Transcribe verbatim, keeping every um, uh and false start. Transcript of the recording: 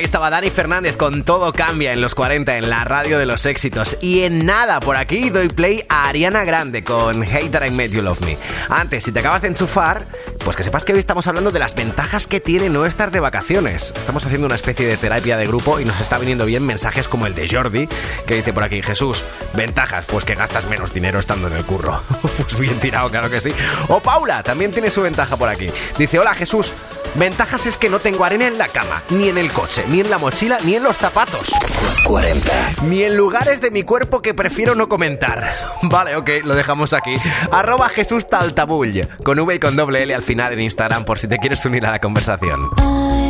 Ahí estaba Dani Fernández con Todo Cambia en los cuarenta en la radio de los éxitos. Y en nada, por aquí doy play a Ariana Grande con Hate That I Made You Love Me. Antes, si te acabas de enchufar, pues que sepas que hoy estamos hablando de las ventajas que tiene no estar de vacaciones. Estamos haciendo una especie de terapia de grupo y nos está viniendo bien mensajes como el de Jordi, que dice por aquí: Jesús, ventajas, pues que gastas menos dinero estando en el curro. Pues bien tirado, claro que sí. O Paula, también tiene su ventaja por aquí. Dice: hola Jesús, ventajas es que no tengo arena en la cama, ni en el coche, ni en la mochila, ni en los zapatos. cuarenta. Ni en lugares de mi cuerpo que prefiero no comentar. Vale, ok, lo dejamos aquí. Arroba Jesús Taltabull, con V y con doble L al final en Instagram, por si te quieres unir a la conversación.